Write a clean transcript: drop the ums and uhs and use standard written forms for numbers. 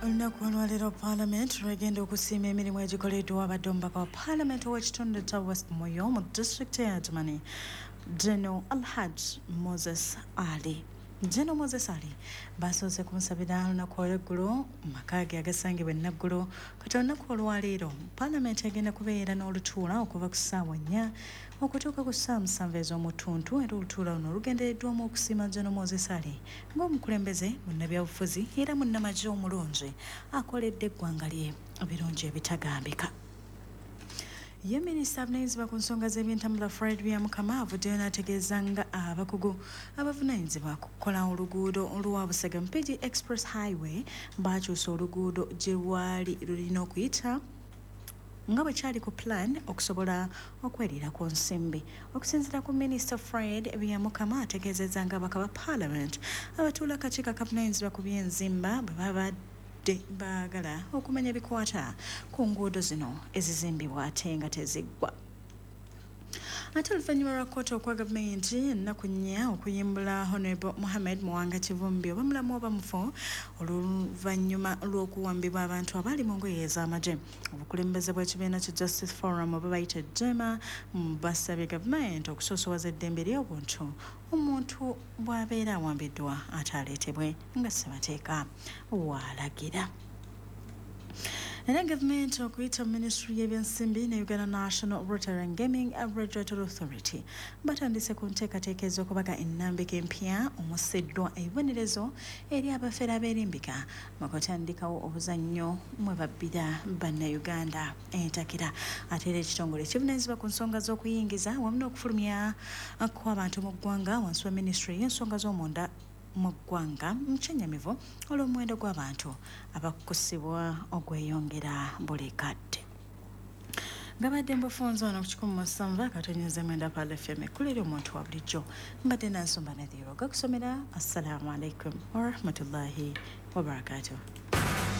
Olunaku olwaleero Parliament lwegenda okusiima emirimu egikoleddwa abadde omubaka wa Parliament ow'ekitundu kya West Moyo mu disitulikiti ya Adjumani, General Alhaj Moses Ali. General Moses Ali basoose kumusabira olunaku olw'eggulu mu maka ge agasangibwa e Naggulo, kati olunaku olwaleero Parliament egenda kubeera n'olutuula okuva ku ssaawa 4 okutuuka ku ssaawa 7 ez'omutuntu, era olutuula luno lugendereddwamu okusiima General Moses Ali ng'omukulembeze munnabyabufuzi era munnamagye omulungi akoledde eggwanga lye ebirungi ebitagambika. Ye minisita avunaanyizibwa ku nsonga z'ebyentambula Fred Byamukama avuddeyo n'ategeeza nga abakugu abavunaanyizibwa ku kukola oluguudo oluwa Busega Mpigi Express Highway baakyusa oluguudo gye lwali lulina okuyita nga bwe kyali ku plan okusobola okweriira ku nsimbi. Okusinziira ku minisita Fred Byamukama ategeezezza nga ababaka ba Parliament abatuula akakiiko akavunaanyizibwa ku by'enzimba bwe babadde baagala okumanya ebikwata ku nguudo zino ezizimbibwa ate nga teziggwa. Ate oluvannyuma lwa kkooti okwa gavumenti ennaku 4 okuyimbula Honorable Mohamed Muwanga Kivumbi oba mulamu oba mufu oluvannyuma lw'okuwambibwa abantu abali mu ngoye ez'amagye. Obukulembeze bw'ekibiina ki Justice Forum oba bayita JEMA basabye gavumenti okusoosowaza eddembe ly'obuntu omuntu bw'abeera awambiddwa ate aleetebwe nga ssemateeka w'alagira. Era gavumenti okuyita mu Ministry y'ebyensimbi ne Uganda National Rotary and Gaming Regulatory Authority batandise ku nteekateeka ez'okubaga ennambika empya omusiddwa ebibonerezo eri abafera ab'erimbika mu kutandikawo obuzannyo mwe babbira bannayuganda entakera. Ate era ekitongole kivunaanyizibwa ku nsonga z'okuyingiza wamu n'okufulumya kw'abantu mu ggwanga wansi wa Ministry y'ensonga z'omunda mu ggwanga mukyennyamivu olw'omuwendo gw'abantu abakusibwa ogweyongera buli kadde. Gabadde mbufunza wano ku 107 akatonyeza mwenda Pal FM ekkulira omuntu wa bulijjo mbadde nansumba Nadhiro gakusomera. Assalamu alaikum warahmatullahi wabarakatuh.